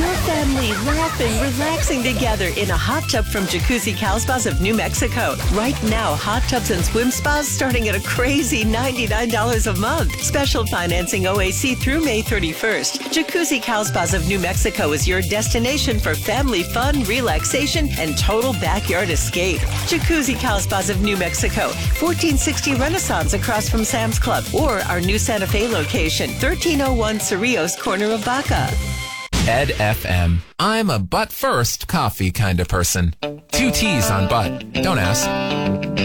Your family laughing, relaxing together in a hot tub from Jacuzzi Cal Spas of New Mexico. Right now, hot tubs and swim spas starting at a crazy $99 a month. Special financing OAC through May 31st. Jacuzzi Cal Spas of New Mexico is your destination for family fun, relaxation, and total backyard escape. Jacuzzi Cal Spas of New Mexico, 1460 Renaissance across from Sam's Club, or our new Santa Fe location, 1301 Cerrillos, corner of Baca. Ed FM. I'm a butt first coffee kind of person. 2 T's on butt. Don't ask.